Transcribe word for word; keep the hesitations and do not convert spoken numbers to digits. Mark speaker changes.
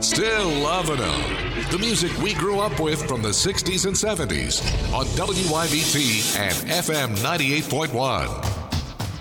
Speaker 1: Still loving them. The music we grew up with from the sixties and seventies on W Y B T and F M ninety-eight point one.